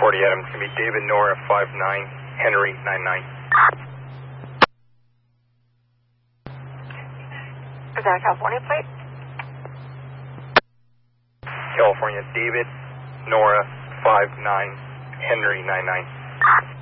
40 Adams. It's going to be David Nora 59, Henry 99. Is that a California plate? California, David Nora 59, Henry 99.